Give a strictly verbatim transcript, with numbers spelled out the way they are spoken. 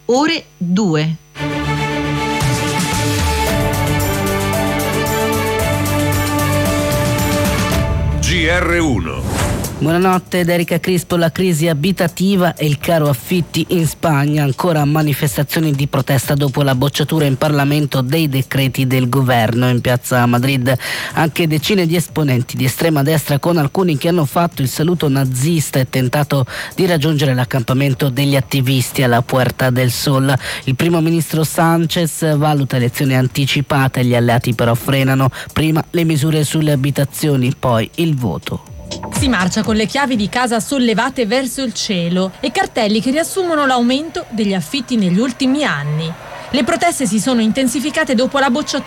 ore due. G R uno. Buonanotte da Erika Crispo. La crisi abitativa e il caro affitti in Spagna, ancora manifestazioni di protesta dopo la bocciatura in Parlamento dei decreti del governo. In piazza Madrid anche decine di esponenti di estrema destra, con alcuni che hanno fatto il saluto nazista e tentato di raggiungere l'accampamento degli attivisti alla Puerta del Sol. Il primo ministro Sánchez valuta elezioni anticipate, gli alleati però frenano, prima le misure sulle abitazioni, poi il voto. Si marcia con le chiavi di casa sollevate verso il cielo e cartelli che riassumono l'aumento degli affitti negli ultimi anni. Le proteste si sono intensificate dopo la bocciatura